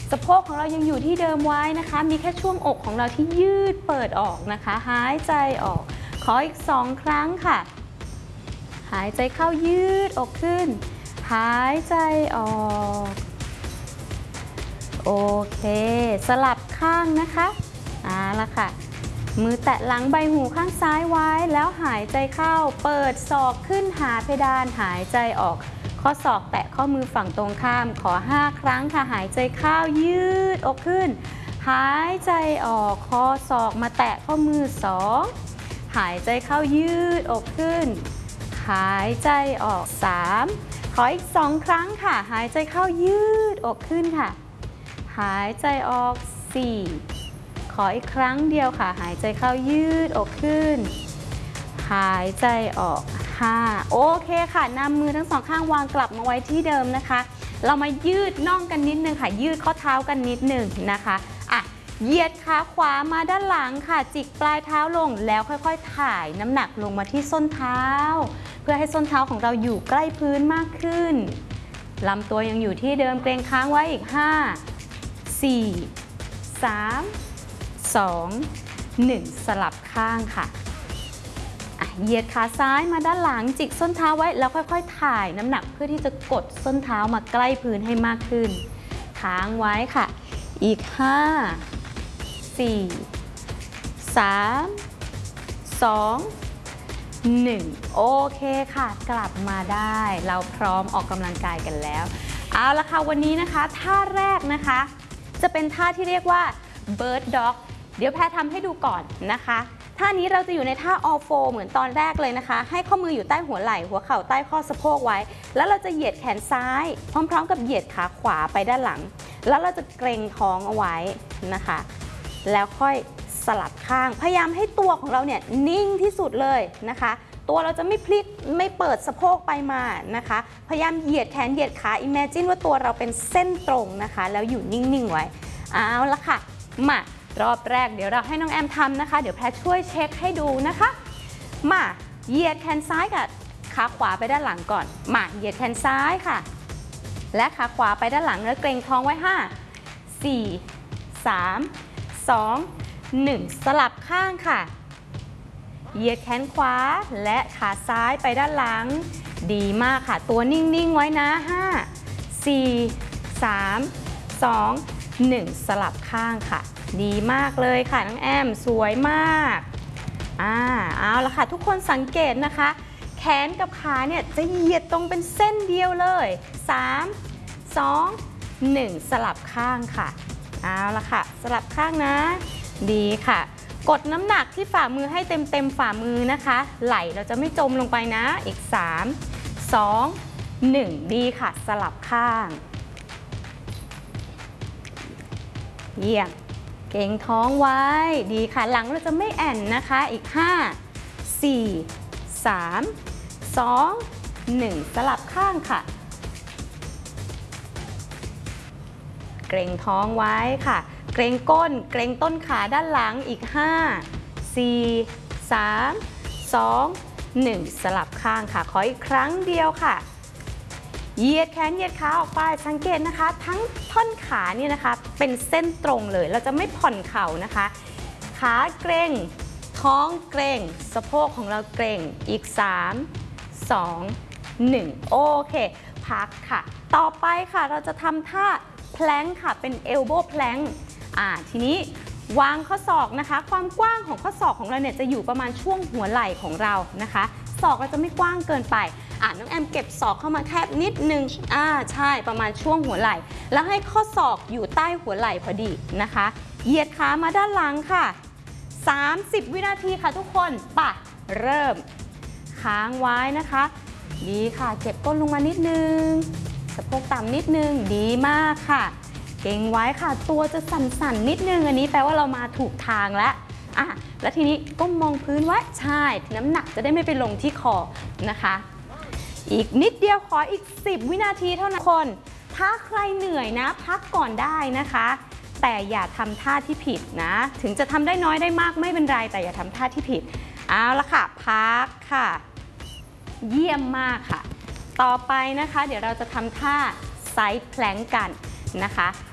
สะโพกของเรายังอยู่ที่เดิมไว้นะคะมีแค่ช่วงอกของเราที่ยืดเปิดออกนะคะหายใจออกขออีก2 ครั้งค่ะหายใจเข้ายืดอกขึ้นหายใจออกโอเคสลับข้างนะคะละค่ะมือแตะหลังใบหูข้างซ้ายไว้แล้วหายใจเข้าเปิดศอกขึ้นหาเพดานหายใจออกข้อศอกแตะข้อมือฝั่งตรงข้ามขอ5 ครั้งค่ะหายใจเข้ายืดอกขึ้นหายใจออกข้อศอกมาแตะข้อมือ2หายใจเข้ายืดอกขึ้นหายใจออก3ขออีก2 ครั้งค่ะหายใจเข้ายืดอกขึ้นค่ะหายใจออก4ขออีกครั้งเดียวค่ะหายใจเข้ายืดอกขึ้นหายใจออก5โอเคค่ะนำมือทั้ง2 ข้างวางกลับมาไว้ที่เดิมนะคะเรามายืดน่องกันนิดนึงค่ะยืดข้อเท้ากันนิดนึงนะคะเหยียดขาขวามาด้านหลังค่ะจิกปลายเท้าลงแล้วค่อยๆถ่ายน้ำหนักลงมาที่ส้นเท้าเพื่อให้ส้นเท้าของเราอยู่ใกล้พื้นมากขึ้นลำตัวยังอยู่ที่เดิมเกรงค้างไว้อีก5 4 3 2 1สลับข้างค่ะเหยียดขาซ้ายมาด้านหลังจิกส้นเท้าไว้แล้วค่อยๆถ่ายน้ำหนักเพื่อที่จะกดส้นเท้ามาใกล้พื้นให้มากขึ้นค้างไว้ค่ะอีก5 4 3 2 1โอเคค่ะกลับมาได้เราพร้อมออกกำลังกายกันแล้วเอาละค่ะวันนี้นะคะท่าแรกนะคะจะเป็นท่าที่เรียกว่า Bird Dog เดี๋ยวแพรทำให้ดูก่อนนะคะท่านี้เราจะอยู่ในท่า all four เหมือนตอนแรกเลยนะคะให้ข้อมืออยู่ใต้หัวไหล่หัวเข่าใต้ข้อสะโพกไว้แล้วเราจะเหยียดแขนซ้ายพร้อมๆกับเหยียดขาขวาไปด้านหลังแล้วเราจะเกร็งท้องเอาไว้นะคะแล้วค่อยสลับข้างพยายามให้ตัวของเราเนี่ยนิ่งที่สุดเลยนะคะตัวเราจะไม่พลิกไม่เปิดสะโพกไปมานะคะพยายามเหยียดแขนเหยียดขา imagine ว่าตัวเราเป็นเส้นตรงนะคะแล้วอยู่นิ่งๆไว้เอาละค่ะมารอบแรกเดี๋ยวเราให้น้องแอมทำนะคะเดี๋ยวแพรช่วยเช็คให้ดูนะคะมาเหยียดแขนซ้ายกับขาขวาไปด้านหลังก่อนมาเหยียดแขนซ้ายค่ะและขาขวาไปด้านหลังแล้วเกร็งท้องไว้5 4 3 2 1สลับข้างค่ะเหยียดแขนขวาและขาซ้ายไปด้านหลังดีมากค่ะตัวนิ่งๆไว้นะ5 4 3 2 1สลับข้างค่ะดีมากเลยค่ะน้องแอมสวยมากเอาละค่ะทุกคนสังเกตนะคะแขนกับขาเนี่ยจะเหยียดตรงเป็นเส้นเดียวเลย3 2 1สลับข้างค่ะเอาละค่ะสลับข้างนะดีค่ะกดน้ำหนักที่ฝ่ามือให้เต็มฝ่ามือนะคะไหล่เราจะไม่จมลงไปนะอีก3 2 1ดีค่ะสลับข้างเยี่ยมเก่งท้องไว้ดีค่ะหลังเราจะไม่แอนนะคะอีก5 4 3 2 1สลับข้างค่ะเกร็งท้องไว้ค่ะเกร็งก้นเกร็งต้นขาด้านหลังอีก5 4 3 2 1สลับข้างค่ะขออีกครั้งเดียวค่ะเหยียดแขนเหยียดขาออกไปสังเกตนะคะทั้งท่อนขาเนี่ยนะคะเป็นเส้นตรงเลยเราจะไม่ผ่อนเข่านะคะขาเกร็งท้องเกร็งสะโพกของเราเกร็งอีก3 2 1โอเคพักค่ะต่อไปค่ะเราจะทำท่าแพลงค่ะเป็น elbow plank ทีนี้วางข้อศอกนะคะความกว้างของข้อศอกของเราเนี่ยจะอยู่ประมาณช่วงหัวไหล่ของเรานะคะศอกเราจะไม่กว้างเกินไปน้องแอมเก็บศอกเข้ามาแคบนิดนึงใช่ประมาณช่วงหัวไหล่แล้วให้ข้อศอกอยู่ใต้หัวไหล่พอดีนะคะเหยียดขามาด้านหลังค่ะ30 วินาทีค่ะทุกคนเริ่มค้างไว้นะคะดีค่ะเก็บก้นลงมานิดนึงสะโพกต่ำนิดนึงดีมากค่ะเก่งไว้ค่ะตัวจะสั่นๆนิดนึงอันนี้แปลว่าเรามาถูกทางแล้วแล้วทีนี้ก้มมองพื้นไว้ใช่น้ำหนักจะได้ไม่ไปลงที่คอนะคะอีกนิดเดียวขออีก10 วินาทีเท่านั้นคนถ้าใครเหนื่อยนะพักก่อนได้นะคะแต่อย่าทำท่าที่ผิดนะถึงจะทำได้น้อยได้มากไม่เป็นไรแต่อย่าทำท่าที่ผิดเอาละค่ะพักค่ะเยี่ยมมากค่ะต่อไปนะคะเดี๋ยวเราจะทำท่าไซด์แพลงก์กันนะคะ